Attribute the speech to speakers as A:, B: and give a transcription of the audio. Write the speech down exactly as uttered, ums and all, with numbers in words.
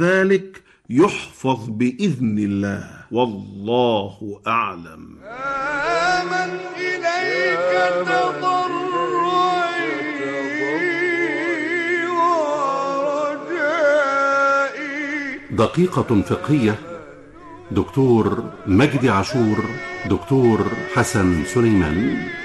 A: ذلك يحفظ بإذن الله، والله أعلم.
B: آمن إليك تضرعي ورجائي.
C: دقيقة فقهية، دكتور مجدي عاشور، دكتور حسن سليمان.